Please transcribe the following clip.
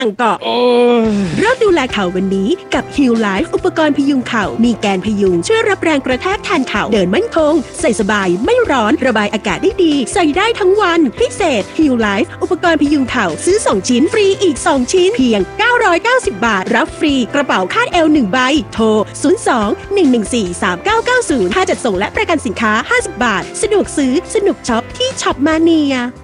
เกาะเริ่มดูแลเข่าวันนี้กับ Heal Life อุปกรณ์พยุงเข่ามีแกนพยุงช่วยรับแรงกระแทกแทนเข่าเดินมั่นคงใส่สบายไม่ร้อนระบายอากาศได้ดีใส่ได้ทั้งวันพิเศษ Heal Life อุปกรณ์พยุงเข่าซื้อ2ชิ้นฟรีอีก2ชิ้นเพียง990 บาทรับฟรีกระเป๋าคาดเอว1ใบโทร02-114-3990ค่าจัดส่งและประกันสินค้า50 บาทสะดวกซื้อสนุกช็อปที่ช็อปมาเนีย